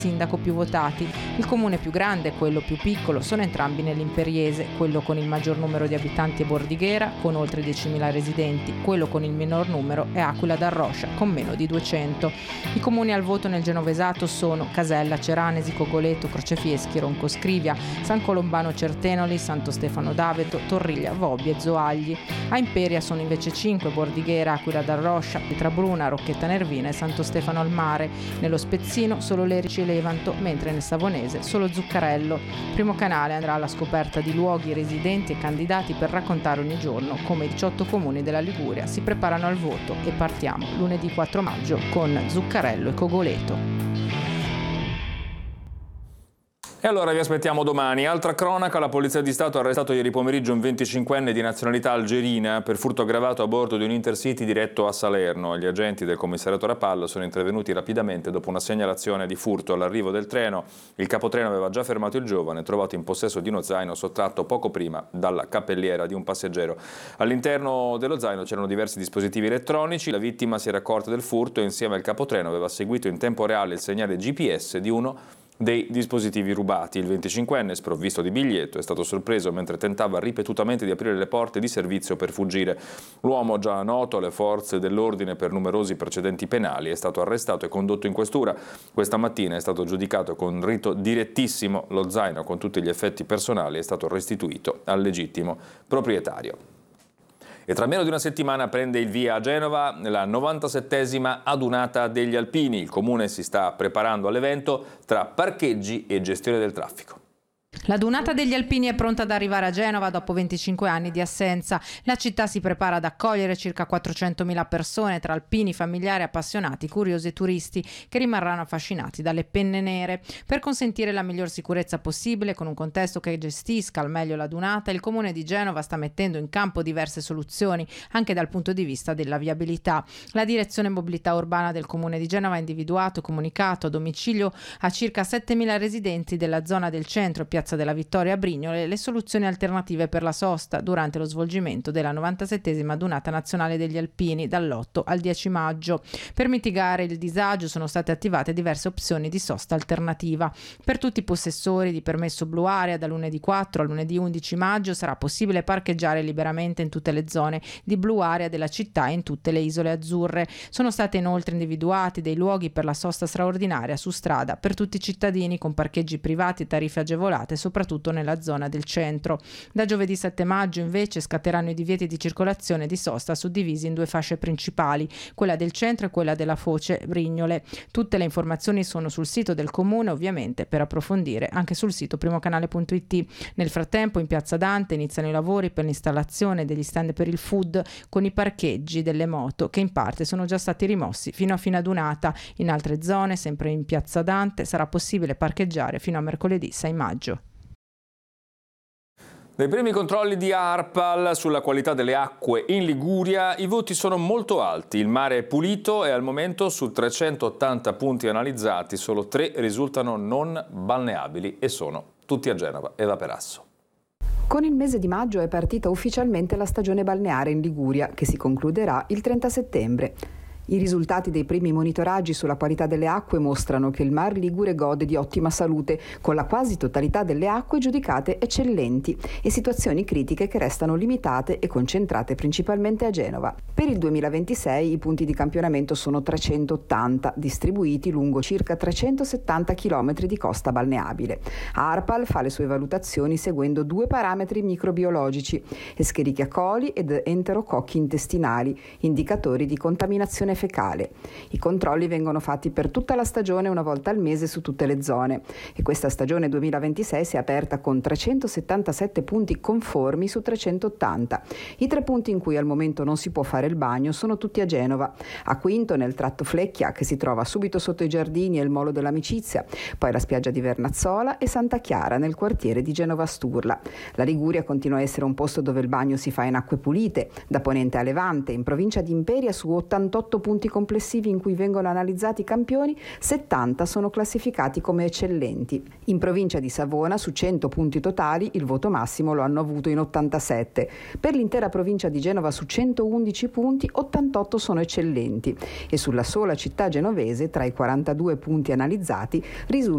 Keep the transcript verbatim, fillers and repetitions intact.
sindaco più votati. Il comune più grande e quello più piccolo sono entrambi nell'Imperiese, quello con il maggior numero di abitanti è Bordighera, con oltre diecimila residenti, quello con il minor numero è Aquila d'Arroscia, con meno di duecento. I comuni al voto nel Genovesato sono Casella, Ceranesi, Cogoleto, Crocefieschi, Ronco Scrivia, San Colombano Certenoli, Santo Stefano d'Aveto, Torriglia, Vobbie e Zoagli. A Imperia sono invece cinque: Bordighera, Aquila d'Arroscia, Pietrabruna, Rocchetta Nervina e Santo Stefano al Mare. Nello Spezzino solo Lerici e Levanto, mentre nel Savonese solo Zuccarello. Primo Canale andrà alla scoperta di luoghi, residenti e candidati per raccontare ogni giorno come i diciotto comuni della Liguria si preparano al voto, e partiamo lunedì quattro maggio con Zuccarello e Cogoleto. E allora vi aspettiamo domani. Altra cronaca: la Polizia di Stato ha arrestato ieri pomeriggio un venticinquenne di nazionalità algerina per furto aggravato a bordo di un Intercity diretto a Salerno. Gli agenti del commissariato Rapallo sono intervenuti rapidamente dopo una segnalazione di furto. All'arrivo del treno, il capotreno aveva già fermato il giovane, trovato in possesso di uno zaino sottratto poco prima dalla cappelliera di un passeggero. All'interno dello zaino c'erano diversi dispositivi elettronici. La vittima si era accorta del furto e insieme al capotreno aveva seguito in tempo reale il segnale G P S di uno dei dispositivi rubati. Il venticinquenne, sprovvisto di biglietto, è stato sorpreso mentre tentava ripetutamente di aprire le porte di servizio per fuggire. L'uomo, già noto alle forze dell'ordine per numerosi precedenti penali, è stato arrestato e condotto in questura. Questa mattina è stato giudicato con rito direttissimo. Lo zaino con tutti gli effetti personali è stato restituito al legittimo proprietario. E tra meno di una settimana prende il via a Genova la novantasettesima adunata degli alpini. Il comune si sta preparando all'evento tra parcheggi e gestione del traffico. La Dunata degli Alpini è pronta ad arrivare a Genova dopo venticinque anni di assenza. La città si prepara ad accogliere circa quattrocentomila persone tra alpini, familiari, appassionati, curiosi e turisti che rimarranno affascinati dalle penne nere. Per consentire la miglior sicurezza possibile, con un contesto che gestisca al meglio la Dunata, il Comune di Genova sta mettendo in campo diverse soluzioni anche dal punto di vista della viabilità. La Direzione Mobilità Urbana del Comune di Genova ha individuato e comunicato a domicilio a circa settemila residenti della zona del centro, Piazza della Vittoria a Brignole, le soluzioni alternative per la sosta durante lo svolgimento della novantasettesima Dunata Nazionale degli Alpini dall'otto al dieci maggio. Per mitigare il disagio sono state attivate diverse opzioni di sosta alternativa. Per tutti i possessori di permesso blu area, da lunedì quattro al lunedì undici maggio sarà possibile parcheggiare liberamente in tutte le zone di blu area della città e in tutte le isole azzurre. Sono state inoltre individuati dei luoghi per la sosta straordinaria su strada per tutti i cittadini, con parcheggi privati e tariffe agevolate soprattutto nella zona del centro. Da giovedì sette maggio invece scatteranno i divieti di circolazione di sosta suddivisi in due fasce principali, quella del centro e quella della foce Brignole. Tutte le informazioni sono sul sito del comune, ovviamente per approfondire anche sul sito primocanale punto it. Nel frattempo in Piazza Dante iniziano i lavori per l'installazione degli stand per il food con i parcheggi delle moto che in parte sono già stati rimossi fino a fine adunata. In altre zone, sempre in Piazza Dante, sarà possibile parcheggiare fino a mercoledì sei maggio. Nei primi controlli di ARPAL sulla qualità delle acque in Liguria i voti sono molto alti. Il mare è pulito e al momento su trecentottanta punti analizzati solo tre risultano non balneabili e sono tutti a Genova e Laperasso. Con il mese di maggio è partita ufficialmente la stagione balneare in Liguria, che si concluderà il trenta settembre. I risultati dei primi monitoraggi sulla qualità delle acque mostrano che il Mar Ligure gode di ottima salute, con la quasi totalità delle acque giudicate eccellenti e situazioni critiche che restano limitate e concentrate principalmente a Genova. Per il duemilaventisei i punti di campionamento sono trecentottanta, distribuiti lungo circa trecentosettanta chilometri di costa balneabile. ARPAL fa le sue valutazioni seguendo due parametri microbiologici: Escherichia coli ed enterococchi intestinali, indicatori di contaminazione fecale. I controlli vengono fatti per tutta la stagione una volta al mese su tutte le zone e questa stagione duemilaventisei si è aperta con trecentosettantasette punti conformi su trecentottanta. I tre punti in cui al momento non si può fare il bagno sono tutti a Genova: a Quinto nel tratto Flecchia, che si trova subito sotto i giardini e il Molo dell'Amicizia, poi la spiaggia di Vernazzola e Santa Chiara nel quartiere di Genova Sturla. La Liguria continua a essere un posto dove il bagno si fa in acque pulite, da Ponente a Levante. In provincia di Imperia, su ottantotto punti complessivi in cui vengono analizzati i campioni, settanta sono classificati come eccellenti. In provincia di Savona, su cento punti totali, il voto massimo lo hanno avuto in ottantasette. Per l'intera provincia di Genova, su centoundici punti, ottantotto sono eccellenti e sulla sola città genovese, tra i quarantadue punti analizzati, risulta